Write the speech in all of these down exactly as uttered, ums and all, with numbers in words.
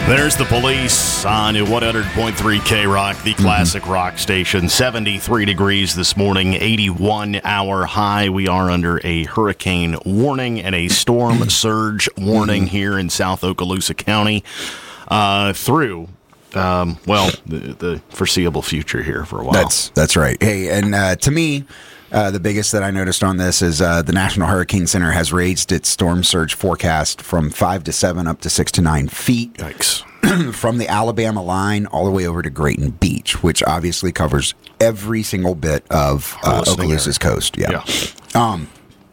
There's the Police on one hundred point three K Rock, the classic mm-hmm. rock station. seventy-three degrees this morning, eighty-one hour high. We are under a hurricane warning and a storm surge warning here in South Okaloosa County uh, through, um, well, the, the foreseeable future here for a while. That's, that's right. Hey, and uh, to me, Uh, the biggest that I noticed on this is uh, the National Hurricane Center has raised its storm surge forecast from five to seven up to six to nine feet. Yikes. From the Alabama line all the way over to Grayton Beach, which obviously covers every single bit of uh, Okaloosa's coast. Yeah. yeah. Um,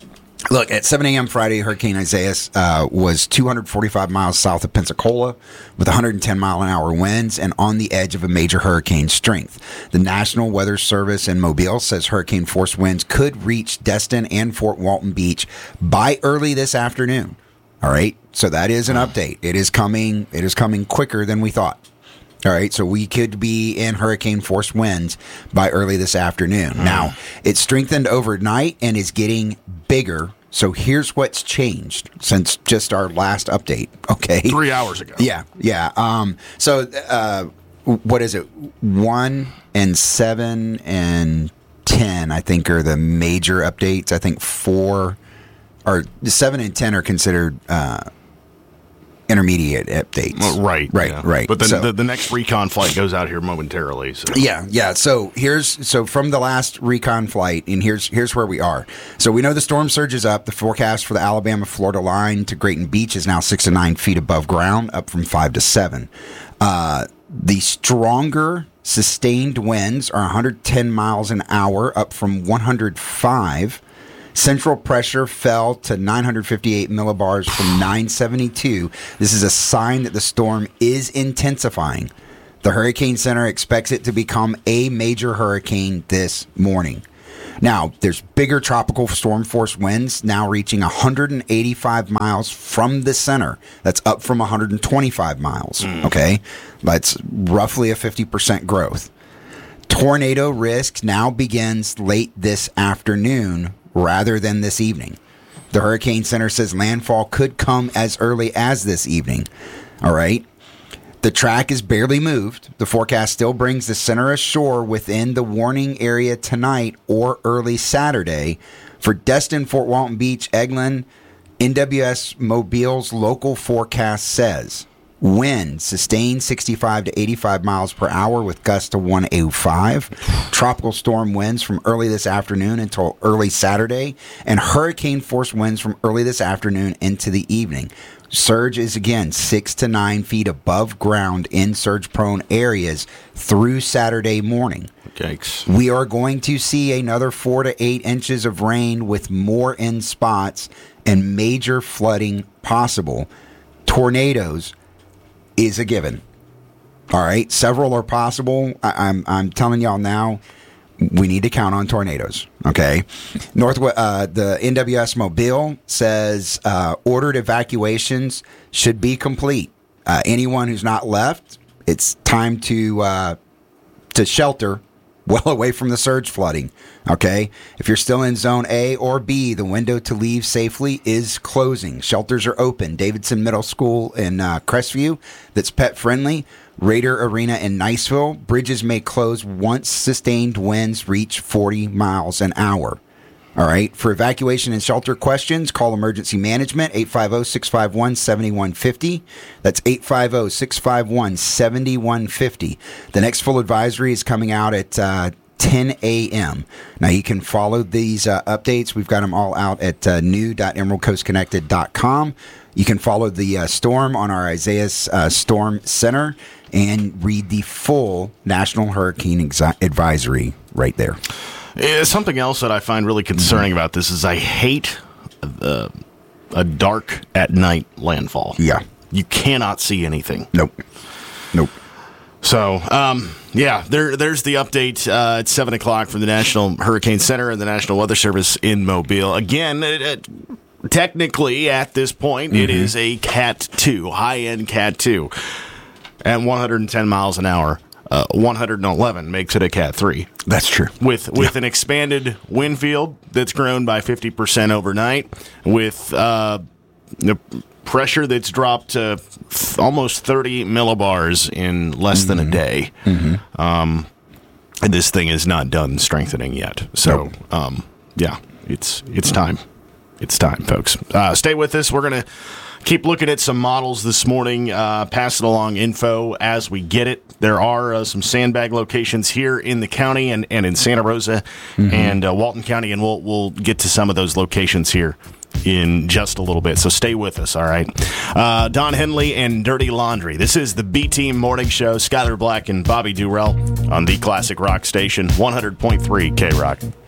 look, at seven a.m. Friday, Hurricane Isaias uh, was two hundred forty-five miles south of Pensacola with one hundred ten mile an hour winds and on the edge of a major hurricane strength. The National Weather Service in Mobile says hurricane force winds could reach Destin and Fort Walton Beach by early this afternoon. All right, so that is an update. It is coming. It is coming quicker than we thought. All right, so we could be in hurricane force winds by early this afternoon. Mm. Now, it strengthened overnight and is getting bigger. So here's what's changed since just our last update. Okay, three hours ago. Yeah, yeah. Um, so uh, what is it? One and seven and ten, I think, are the major updates. I think four. Or seven and ten are considered uh, intermediate updates. Well, right, right, yeah. right. But then so, the, the next recon flight goes out here momentarily. So. Yeah, yeah. So here's so from the last recon flight, and here's here's where we are. So we know the storm surge is up. The forecast for the Alabama-Florida line to Grayton Beach is now six to nine feet above ground, up from five to seven. Uh, the stronger sustained winds are one hundred ten miles an hour, up from one hundred five. Central pressure fell to nine hundred fifty-eight millibars from nine seventy-two. This is a sign that the storm is intensifying. The Hurricane Center expects it to become a major hurricane this morning. Now, there's bigger tropical storm force winds now reaching one hundred eighty-five miles from the center. That's up from one hundred twenty-five miles, mm. okay? That's roughly a fifty percent growth. Tornado risk now begins late this afternoon rather than this evening. The Hurricane Center says landfall could come as early as this evening. All right. The track is barely moved. The forecast still brings the center ashore within the warning area tonight or early Saturday. For Destin, Fort Walton Beach, Eglin, N W S Mobile's local forecast says wind sustained sixty-five to eighty-five miles per hour with gusts to one oh five. Tropical storm winds from early this afternoon until early Saturday. And hurricane force winds from early this afternoon into the evening. Surge is again six to nine feet above ground in surge-prone areas through Saturday morning. Yikes. We are going to see another four to eight inches of rain with more in spots and major flooding possible. Tornadoes is a given. All right, several are possible. I, I'm I'm telling y'all now, we need to count on tornadoes. Okay, North uh, the N W S Mobile says uh, ordered evacuations should be complete. Uh, anyone who's not left, it's time to uh, to shelter well away from the surge flooding. Okay, if you're still in Zone A or B, the window to leave safely is closing. Shelters are open. Davidson Middle School in uh, Crestview, that's pet friendly. Raider Arena in Niceville, bridges may close once sustained winds reach forty miles an hour. All right. For evacuation and shelter questions, call Emergency Management, eight five zero, six five one, seven one five zero. That's eight five zero, six five one, seven one five zero. The next full advisory is coming out at uh, ten a.m. Now, you can follow these uh, updates. We've got them all out at uh, new dot emerald coast connected dot com. You can follow the uh, storm on our Isaias uh, Storm Center and read the full National Hurricane Exi- Advisory right there. Uh, something else that I find really concerning about this is I hate uh, a dark at night landfall. Yeah. You cannot see anything. Nope. Nope. So, um, yeah, there, there's the update uh, at seven o'clock from the National Hurricane Center and the National Weather Service in Mobile. Again, it, it, technically at this point, mm-hmm. it is a Cat two, high-end Cat two. At one hundred ten miles an hour, uh, one hundred eleven makes it a Cat three. That's true. With with yeah. an expanded wind field that's grown by fifty percent overnight, with uh, the pressure that's dropped to th- almost thirty millibars in less mm-hmm. than a day. Mm-hmm. Um, and this thing is not done strengthening yet. So, nope. um, yeah, it's it's time. It's time, folks. Uh, stay with us. We're going to keep looking at some models this morning, uh, passing along info as we get it. There are uh, some sandbag locations here in the county and, and in Santa Rosa mm-hmm. and uh, Walton County, and we'll we'll get to some of those locations here in just a little bit. So stay with us, all right? Uh, Don Henley and Dirty Laundry. This is the B-Team Morning Show. Skyler Black and Bobby Durrell on the Classic Rock Station, one hundred point three K-Rock.